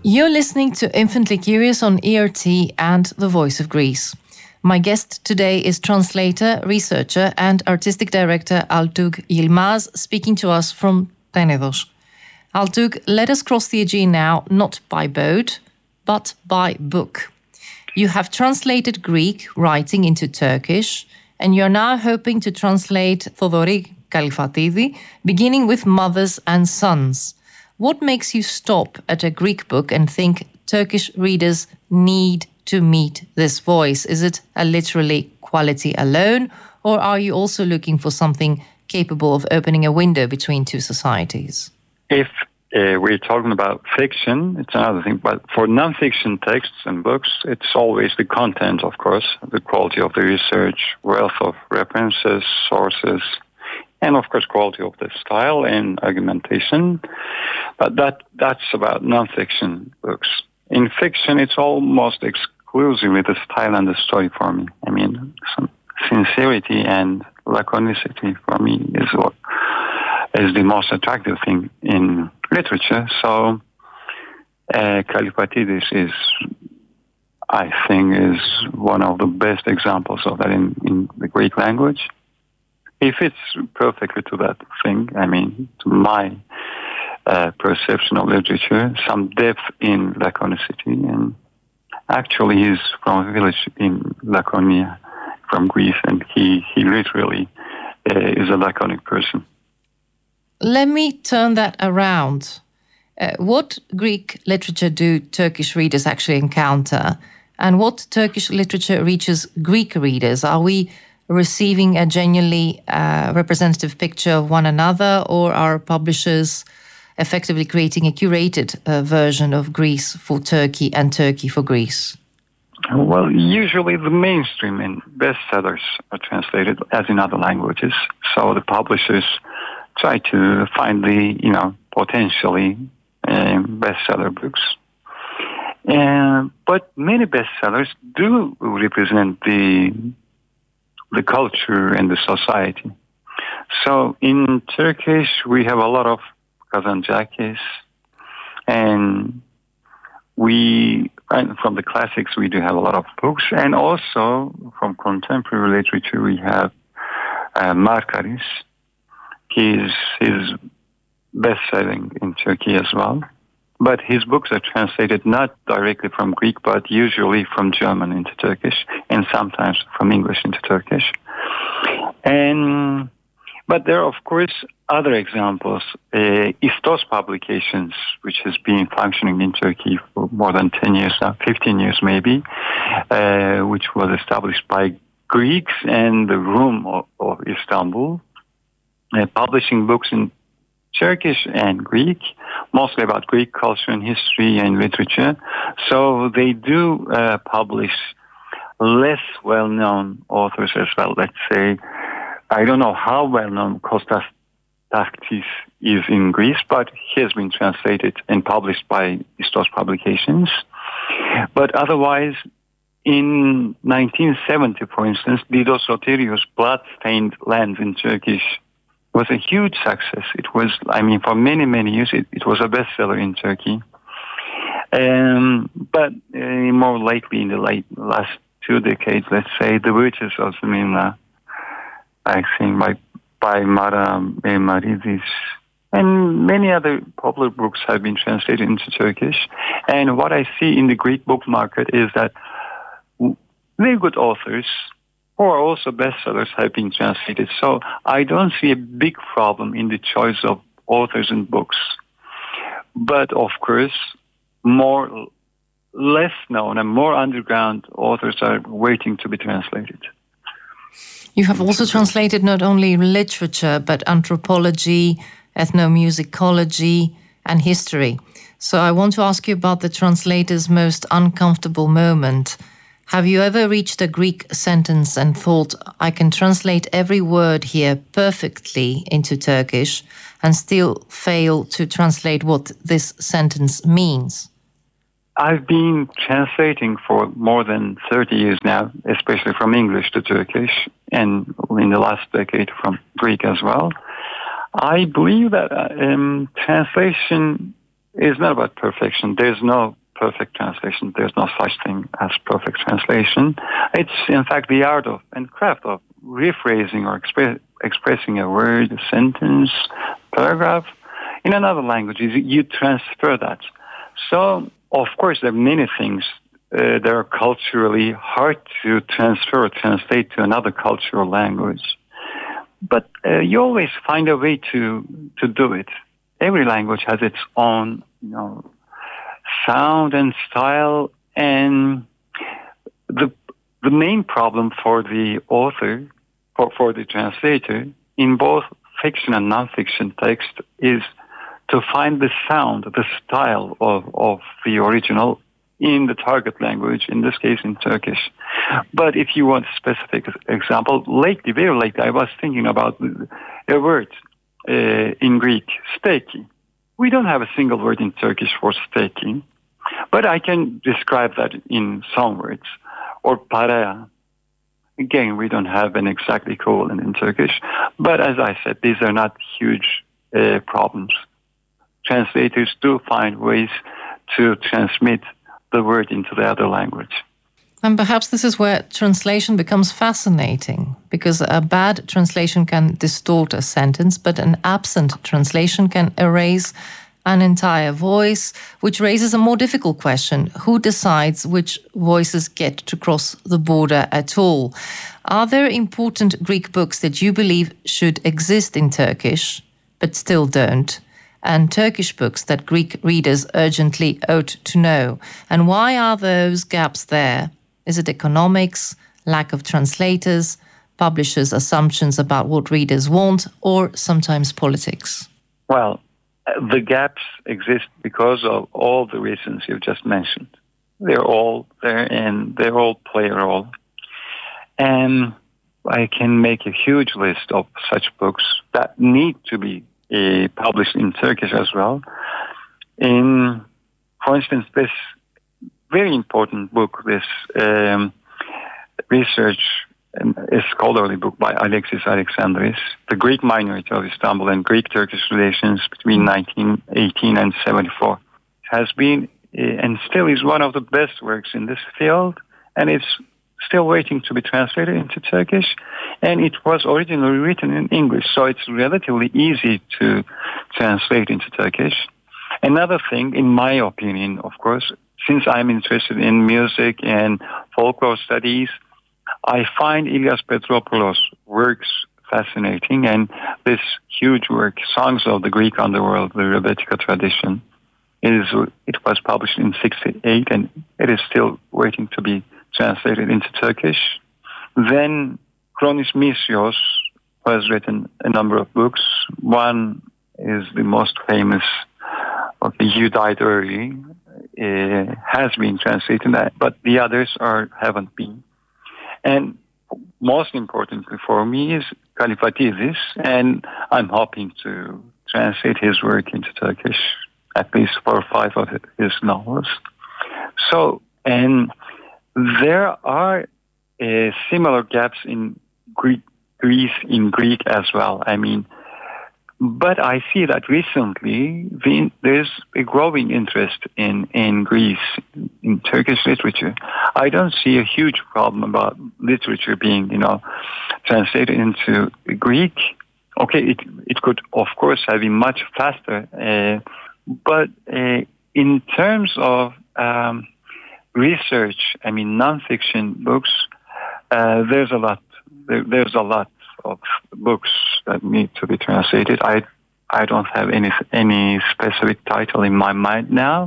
You're listening to Infinitely Curious on ERT and The Voice of Greece. My guest today is translator, researcher and artistic director Altug Yilmaz, speaking to us from Tenedos. Altug, let us cross the Aegean now, not by boat, but by book. You have translated Greek writing into Turkish, and you're now hoping to translate Thodori Kalifatidi, beginning with Mothers and Sons. What makes you stop at a Greek book and think Turkish readers need to meet this voice? Is it a literary quality alone, or are you also looking for something capable of opening a window between two societies? If we're talking about fiction, it's another thing. But for non-fiction texts and books, it's always the content, of course, the quality of the research, wealth of references, sources, and of course, quality of the style and argumentation. But that's about non-fiction books. In fiction, it's almost exclusively the style and the story for me. I mean, some sincerity and laconicity for me is what is the most attractive thing in literature. So, Kalifatidis is, I think, is one of the best examples of that in the Greek language. It fits perfectly to that thing, I mean, to my perception of literature, some depth in laconicity. And actually, he's from a village in Laconia, from Greece, and he literally is a laconic person. Let me turn that around. What Greek literature do Turkish readers actually encounter? And what Turkish literature reaches Greek readers? Are we receiving a genuinely representative picture of one another, or are publishers effectively creating a curated version of Greece for Turkey and Turkey for Greece? Well, usually the mainstream and bestsellers are translated as in other languages. So the publishers try to find the, potentially bestseller books. But many bestsellers do represent the culture and the society. So in Turkish, we have a lot of Kazantzakis, and from the classics, we do have a lot of books, and also from contemporary literature, we have Markaris. He's best-selling in Turkey as well. But his books are translated not directly from Greek, but usually from German into Turkish, and sometimes from English into Turkish. But there are, of course, other examples. Istos Publications, which has been functioning in Turkey for more than 10 years now, 15 years maybe, which was established by Greeks and the Rum of Istanbul, publishing books in Turkish and Greek, mostly about Greek culture and history and literature. So they do publish less well-known authors as well. Let's say, I don't know how well-known Kostas Taktis is in Greece, but he has been translated and published by Istos Publications. But otherwise, in 1970, for instance, Didos Soterios' Blood-Stained Lands in Turkish was a huge success. It was, for many, many years, it was a bestseller in Turkey. But more lately, in the last 2 decades, let's say, The Virtues of Smyrna, I think, by Mara Maridis, and many other popular books have been translated into Turkish. And what I see in the Greek book market is that very good authors, who are also bestsellers, have been translated. So I don't see a big problem in the choice of authors and books. But of course, less known and more underground authors are waiting to be translated. You have also translated not only literature, but anthropology, ethnomusicology, and history. So I want to ask you about the translator's most uncomfortable moment. Have you ever reached a Greek sentence and thought, I can translate every word here perfectly into Turkish and still fail to translate what this sentence means? I've been translating for more than 30 years now, especially from English to Turkish, and in the last decade from Greek as well. I believe that translation is not about perfection. There's no perfect translation. There's no such thing as perfect translation. It's, in fact, the art of and craft of rephrasing or expressing a word, a sentence, paragraph in another language. You transfer that. So, of course, there are many things that are culturally hard to transfer or translate to another cultural language. But you always find a way to do it. Every language has its own, sound and style, and the main problem for the author, for the translator, in both fiction and non-fiction text is to find the sound, the style of the original in the target language, in this case in Turkish. But if you want a specific example, very lately, I was thinking about a word in Greek, steki. We don't have a single word in Turkish for steki, but I can describe that in some words. Or paraya. Again, we don't have an exact equivalent in Turkish, but as I said, these are not huge problems. Translators do find ways to transmit the word into the other language. And perhaps this is where translation becomes fascinating, because a bad translation can distort a sentence, but an absent translation can erase an entire voice, which raises a more difficult question. Who decides which voices get to cross the border at all? Are there important Greek books that you believe should exist in Turkish, but still don't? And Turkish books that Greek readers urgently ought to know? And why are those gaps there? Is it economics, lack of translators, publishers' assumptions about what readers want, or sometimes politics? Well, the gaps exist because of all the reasons you've just mentioned. They're all there and they all play a role. And I can make a huge list of such books that need to be published in Turkish as well. For instance, this very important book, this research, a scholarly book by Alexis Alexandris, The Greek Minority of Istanbul and Greek-Turkish Relations between 1918 and 74. It has been and still is one of the best works in this field, and it's still waiting to be translated into Turkish, and it was originally written in English, so it's relatively easy to translate into Turkish. Another thing, in my opinion, of course, since I'm interested in music and folklore studies, I find Ilias Petropoulos' works fascinating, and this huge work, Songs of the Greek Underworld, the Rebetika tradition, it was published in 1968, and it is still waiting to be translated into Turkish. Then Chronis Misios has written a number of books. One is the most famous of the You Died Early. It has been translated, but the others haven't been. And most importantly for me is Kalifatidis, and I'm hoping to translate his work into Turkish, at least 4 or 5 of his novels. So, and there are similar gaps in Greece in Greek as well. I mean, but I see that recently there's a growing interest in Greece, in Turkish literature. I don't see a huge problem about literature being, translated into Greek. Okay, it could, of course, have been much faster. But in terms of research, I mean, nonfiction books, there's a lot. There's a lot of books that need to be translated. I don't have any specific title in my mind now.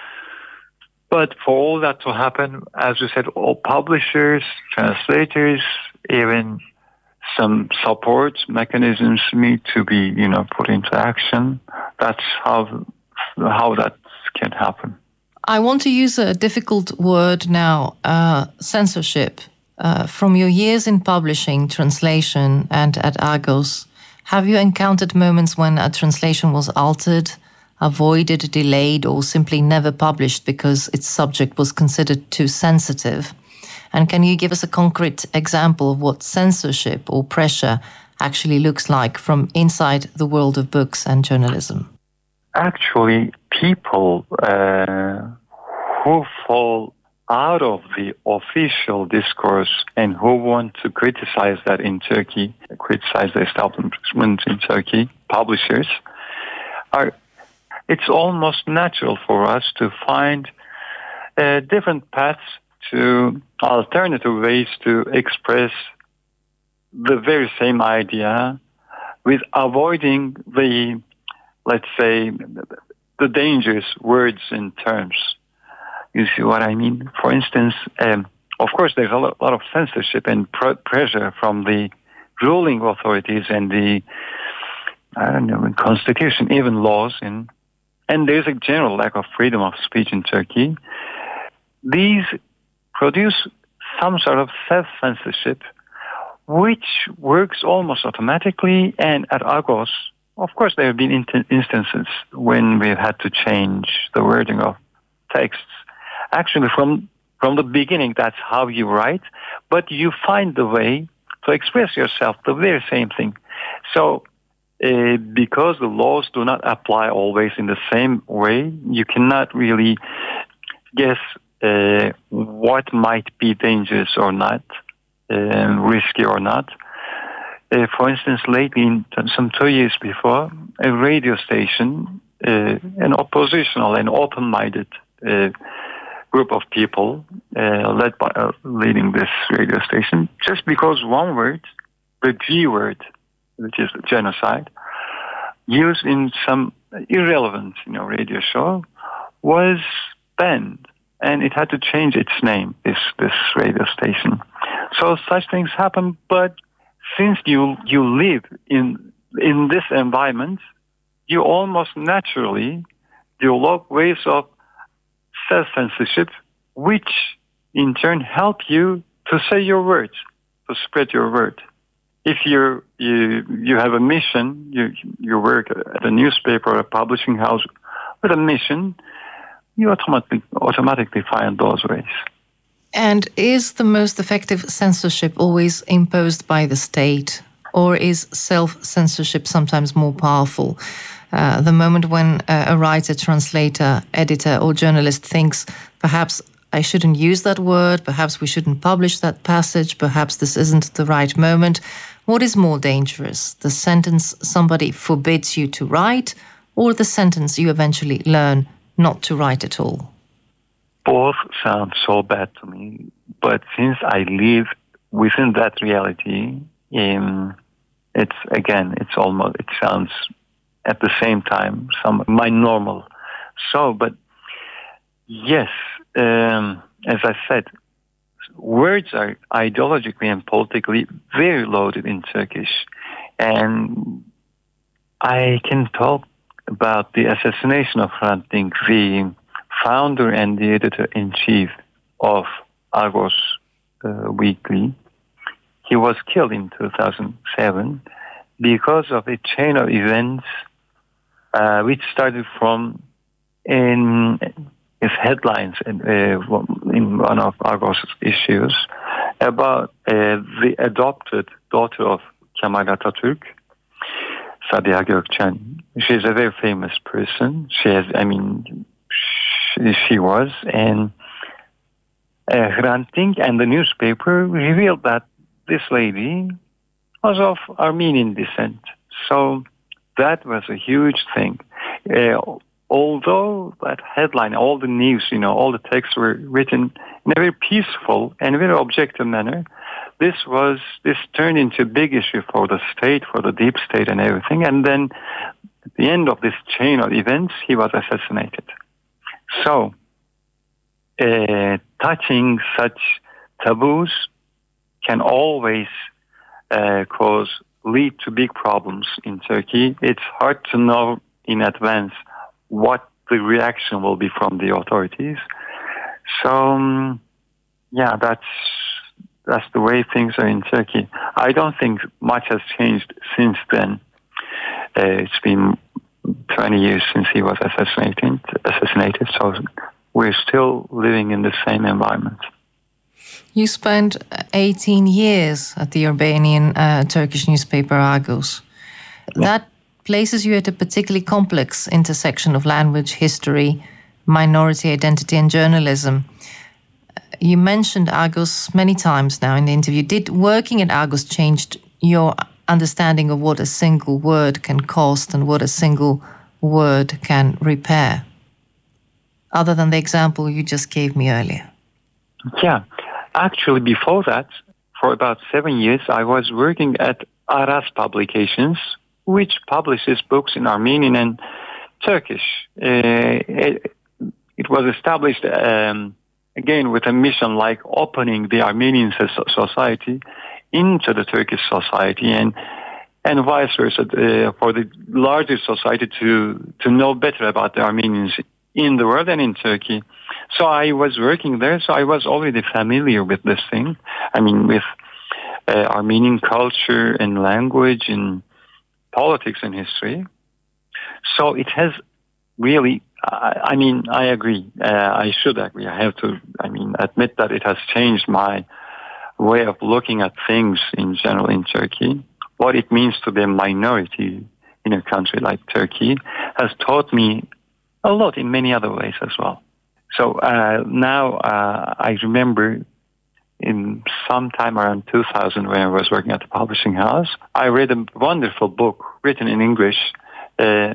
But for all that to happen, as you said, all publishers, translators, even some support mechanisms need to be, put into action. That's how that can happen. I want to use a difficult word now, censorship. From your years in publishing, translation, and at Argos, have you encountered moments when a translation was altered, avoided, delayed, or simply never published because its subject was considered too sensitive? And can you give us a concrete example of what censorship or pressure actually looks like from inside the world of books and journalism? actually people who fall out of the official discourse and who want to criticize that in Turkey, criticize the establishment in Turkey, publishers, it's almost natural for us to find different paths to alternative ways to express the very same idea with avoiding the, let's say, the dangerous words and terms. You see what I mean? For instance, of course, there's a lot of censorship and pressure from the ruling authorities and the, constitution, even laws, and there's a general lack of freedom of speech in Turkey. These produce some sort of self-censorship, which works almost automatically. And at Agos, of course, there have been instances when we've had to change the wording of texts. Actually, from the beginning, that's how you write, but you find the way to express yourself, the very same thing. So, because the laws do not apply always in the same way, you cannot really guess what might be dangerous or not, risky or not. For instance, lately, some 2 years before, a radio station, an oppositional and open-minded group of people leading this radio station, just because one word, the G word, which is genocide, used in some irrelevant, radio show, was banned, and it had to change its name. This radio station. So such things happen, but since you live in this environment, you almost naturally develop ways of self-censorship, which in turn help you to say your words, to spread your word. If you have a mission, you work at a newspaper or a publishing house with a mission, you automatically find those ways. And is the most effective censorship always imposed by the state, or is self-censorship sometimes more powerful? The moment when a writer, translator, editor, or journalist thinks, perhaps I shouldn't use that word, perhaps we shouldn't publish that passage, perhaps this isn't the right moment. What is more dangerous, the sentence somebody forbids you to write, or the sentence you eventually learn not to write at all? Both sound so bad to me, but since I live within that reality, it sounds at the same time my normal. So, but yes, as I said, words are ideologically and politically very loaded in Turkish, and I can talk about the assassination of Hrant Dink, the founder and the editor-in-chief of Agos Weekly. He was killed in 2007 because of a chain of events which started from in his headlines in one of Agos issues about the adopted daughter of Kemal Atatürk, Sabiha Gökçen. She's a very famous person. She was, and Hrant Dink and the newspaper revealed that this lady was of Armenian descent. So that was a huge thing. Although that headline, all the news, all the texts were written in a very peaceful and very objective manner, this turned into a big issue for the state, for the deep state and everything. And then at the end of this chain of events, he was assassinated. So, touching such taboos can always lead to big problems in Turkey. It's hard to know in advance what the reaction will be from the authorities. So, that's the way things are in Turkey. I don't think much has changed since then. It's been 20 years since he was assassinated, so we're still living in the same environment. You spent 18 years at the Albanian Turkish newspaper Agos. Yeah. That places you at a particularly complex intersection of language, history, minority identity, and journalism. You mentioned Argos many times now in the interview. Did working at Argos change your understanding of what a single word can cost and what a single word can repair, other than the example you just gave me earlier? Yeah, actually before that, for about 7 years, I was working at Aras Publications, which publishes books in Armenian and Turkish. It was established, again, with a mission like opening the Armenian society into the Turkish society and vice versa, for the larger society to know better about the Armenians in the world and in Turkey. So I was working there, so I was already familiar with this thing. I mean, with Armenian culture and language and politics and history. So it has really, I agree. I should agree. I have to, admit that it has changed my way of looking at things in general in Turkey. What it means to be a minority in a country like Turkey has taught me a lot in many other ways as well. So now I remember in sometime around 2000 when I was working at the publishing house, I read a wonderful book written in English, a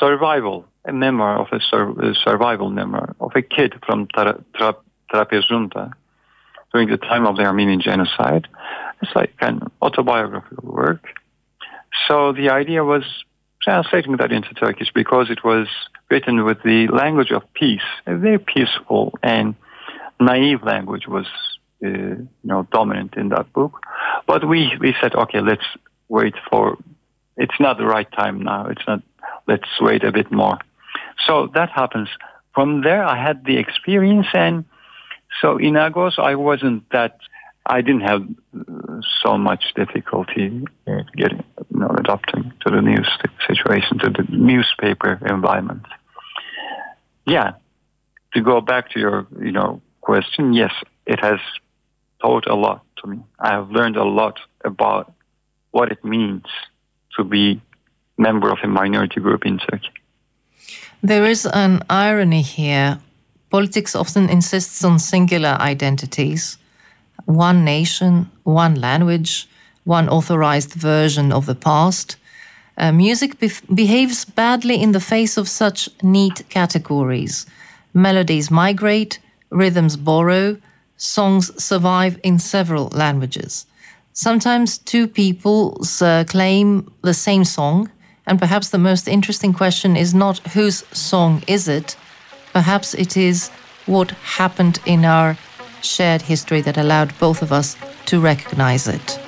memoir of a survival memoir of a kid from Trapezunta during the time of the Armenian genocide. It's like an autobiographical work. So the idea was translating that into Turkish because it was written with the language of peace, a very peaceful and naive language was dominant in that book. But we said, okay, let's wait it's not the right time now. Let's wait a bit more. So that happens. From there, I had the experience. And so in Argos, I didn't have so much difficulty getting, adapting to the news situation, to the newspaper environment. Yeah. To go back to your, question, yes, it has taught a lot to me. I have learned a lot about what it means to be member of a minority group in Turkey. There is an irony here. Politics often insists on singular identities, one nation, one language, one authorized version of the past. Music behaves badly in the face of such neat categories. Melodies migrate, rhythms borrow, songs survive in several languages. Sometimes two people claim the same song, and perhaps the most interesting question is not whose song is it, perhaps it is what happened in our shared history that allowed both of us to recognize it.